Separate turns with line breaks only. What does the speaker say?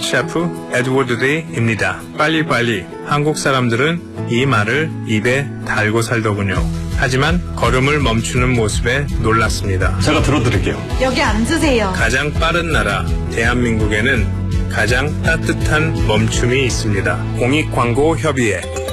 셰프 에드워드 데이입니다. 빨리빨리 한국 사람들은 이 말을 입에 달고 살더군요. 하지만 걸음을 멈추는 모습에 놀랐습니다.
제가 들어드릴게요.
여기 앉으세요.
가장 빠른 나라 대한민국에는 가장 따뜻한 멈춤이 있습니다. 공익광고협의회